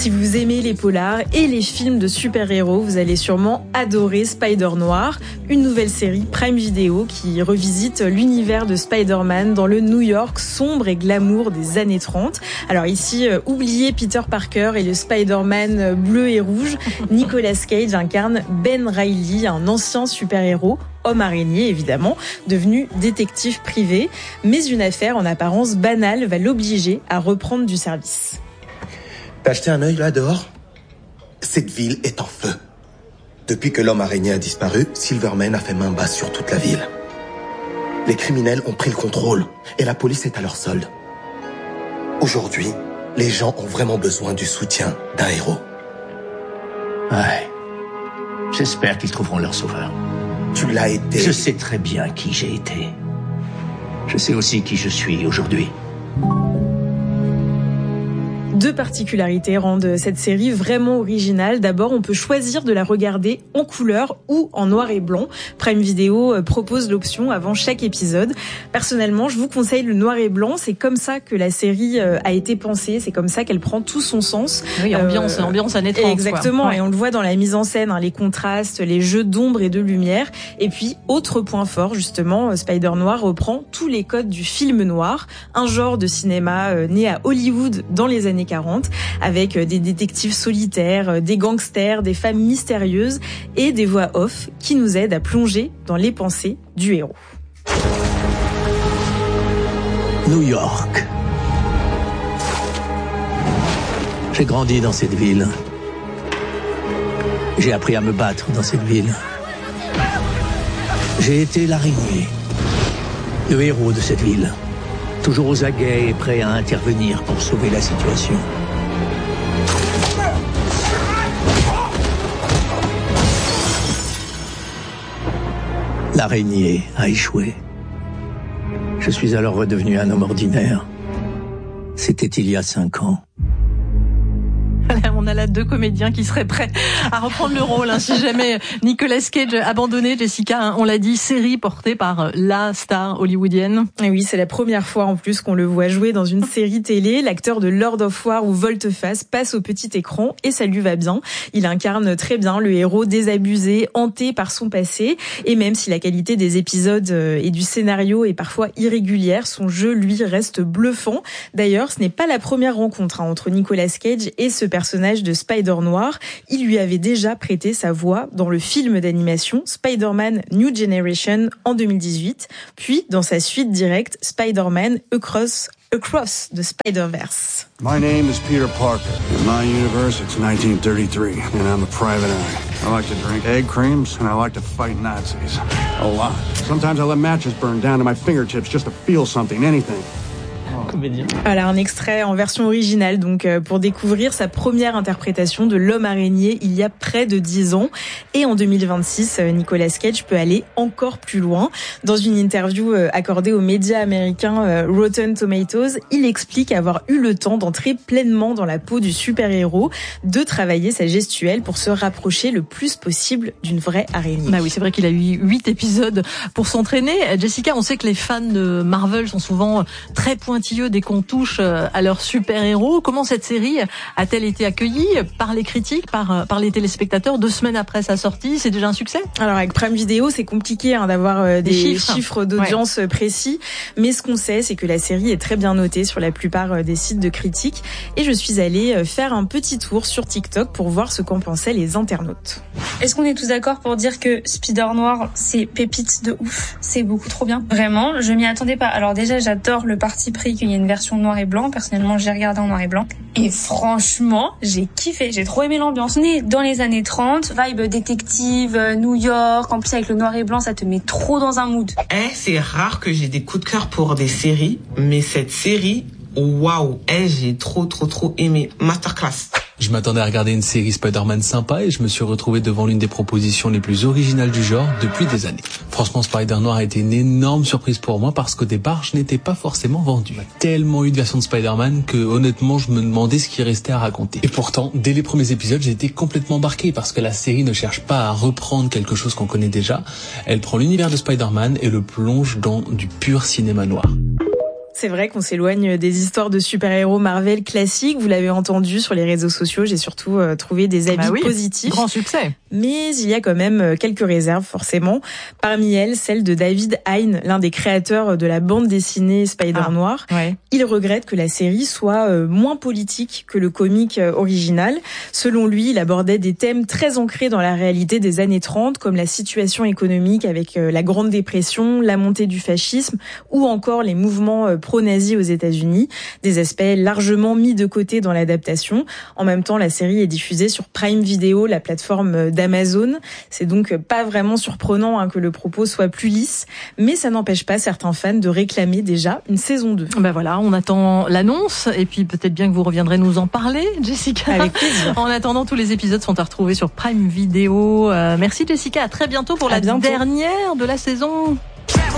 Si vous aimez les polars et les films de super-héros, vous allez sûrement adorer Spider-Noir, une nouvelle série Prime Video qui revisite l'univers de Spider-Man dans le New York sombre et glamour des années 30. Alors ici, oubliez Peter Parker et le Spider-Man bleu et rouge. Nicolas Cage incarne Ben Reilly, un ancien super-héros, homme araignée évidemment, devenu détective privé. Mais une affaire en apparence banale va l'obliger à reprendre du service. T'as jeté un œil là dehors ? Cette ville est en feu. Depuis que l'homme araignée a disparu, Silverman a fait main basse sur toute la ville. Les criminels ont pris le contrôle et la police est à leur solde. Aujourd'hui, les gens ont vraiment besoin du soutien d'un héros. Ouais. J'espère qu'ils trouveront leur sauveur. Tu l'as été. Je sais très bien qui j'ai été. Je sais aussi qui je suis aujourd'hui. Deux particularités rendent cette série vraiment originale. D'abord, on peut choisir de la regarder en couleur ou en noir et blanc. Prime Video propose l'option avant chaque épisode. Personnellement, je vous conseille le noir et blanc. C'est comme ça que la série a été pensée. C'est comme ça qu'elle prend tout son sens. Oui, ambiance années 30. Exactement. Ouais. Et on le voit dans la mise en scène, les contrastes, les jeux d'ombre et de lumière. Et puis, autre point fort, justement, Spider-Noir reprend tous les codes du film noir. Un genre de cinéma né à Hollywood dans les années 40, avec des détectives solitaires, des gangsters, des femmes mystérieuses et des voix off qui nous aident à plonger dans les pensées du héros. New York. J'ai grandi dans cette ville. J'ai appris à me battre dans cette ville. J'ai été l'araignée, le héros de cette ville. Toujours aux aguets et prêt à intervenir pour sauver la situation. L'araignée a échoué. Je suis alors redevenu un homme ordinaire. C'était il y a 5 ans. On a là deux comédiens qui seraient prêts à reprendre le rôle. Si jamais Nicolas Cage abandonné, Jessica, on l'a dit, série portée par la star hollywoodienne. Et oui, c'est la première fois en plus qu'on le voit jouer dans une série télé. L'acteur de Lord of War ou Volte-Face passe au petit écran et ça lui va bien. Il incarne très bien le héros désabusé, hanté par son passé. Et même si la qualité des épisodes et du scénario est parfois irrégulière, son jeu, lui, reste bluffant. D'ailleurs, ce n'est pas la première rencontre entre Nicolas Cage et ce personnage de Spider-Noir. Il lui avait déjà prêté sa voix dans le film d'animation Spider-Man New Generation en 2018, puis dans sa suite directe Spider-Man Across the Spider-Verse. My name is Peter Parker. In my universe, it's 1933, and I'm a private eye. I like to drink egg creams, and I like to fight Nazis. A lot. Sometimes I let matches burn down to my fingertips just to feel something, anything. Voilà, un extrait en version originale donc pour découvrir sa première interprétation de l'homme araignée il y a près de 10 ans. Et en 2026, Nicolas Cage peut aller encore plus loin. Dans une interview accordée aux médias américains Rotten Tomatoes, il explique avoir eu le temps d'entrer pleinement dans la peau du super-héros, de travailler sa gestuelle pour se rapprocher le plus possible d'une vraie araignée. Bah oui, c'est vrai qu'il a eu 8 épisodes pour s'entraîner. Jessica, on sait que les fans de Marvel sont souvent très pointilleux dès qu'on touche à leur super-héros. Comment cette série a-t-elle été accueillie par les critiques, par les téléspectateurs 2 semaines après sa sortie? C'est déjà un succès? Alors avec Prime Video, c'est compliqué d'avoir des chiffres d'audience précis, mais ce qu'on sait, c'est que la série est très bien notée sur la plupart des sites de critiques. Et je suis allée faire un petit tour sur TikTok pour voir ce qu'en pensaient les internautes. Est-ce qu'on est tous d'accord pour dire que Spider-Noir, c'est pépite de ouf? C'est beaucoup trop bien. Vraiment, je m'y attendais pas. Alors déjà, j'adore le parti pris qu'il y ait une version noir et blanc. Personnellement, j'ai regardé en noir et blanc. Et franchement, j'ai kiffé. J'ai trop aimé l'ambiance. On est dans les années 30, vibe détective, New York. En plus, avec le noir et blanc, ça te met trop dans un mood. C'est rare que j'ai des coups de cœur pour des séries, mais cette série, waouh, j'ai trop aimé. Masterclass. Je m'attendais à regarder une série Spider-Man sympa et je me suis retrouvé devant l'une des propositions les plus originales du genre depuis des années. Franchement, Spider-Noir a été une énorme surprise pour moi parce qu'au départ, je n'étais pas forcément vendu. Il y a tellement eu de versions de Spider-Man que honnêtement, je me demandais ce qui restait à raconter. Et pourtant, dès les premiers épisodes, j'ai été complètement embarqué parce que la série ne cherche pas à reprendre quelque chose qu'on connaît déjà. Elle prend l'univers de Spider-Man et le plonge dans du pur cinéma noir. C'est vrai qu'on s'éloigne des histoires de super-héros Marvel classiques. Vous l'avez entendu sur les réseaux sociaux. J'ai surtout trouvé des avis positifs. Grand succès. Mais il y a quand même quelques réserves, forcément. Parmi elles, celle de David Hein, l'un des créateurs de la bande dessinée Spider-Noir. Ouais. Il regrette que la série soit moins politique que le comic original. Selon lui, il abordait des thèmes très ancrés dans la réalité des années 30, comme la situation économique avec la Grande Dépression, la montée du fascisme ou encore les mouvements pro-nazis aux États-Unis, des aspects largement mis de côté dans l'adaptation. En même temps, la série est diffusée sur Prime Video, la plateforme d'Amazon. C'est donc pas vraiment surprenant que le propos soit plus lisse, mais ça n'empêche pas certains fans de réclamer déjà une saison 2. Ben voilà, on attend l'annonce et puis peut-être bien que vous reviendrez nous en parler, Jessica. Avec plaisir. En attendant, tous les épisodes sont à retrouver sur Prime Video. Merci Jessica, à très bientôt pour la dernière de la saison.